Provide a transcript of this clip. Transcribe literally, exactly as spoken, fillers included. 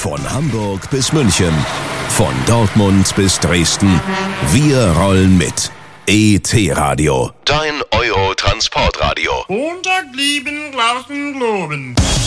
Von Hamburg bis München, von Dortmund bis Dresden. Wir rollen mit. E T-Radio. Dein Euro-Transportradio. Montag blieben Glauben, Globen.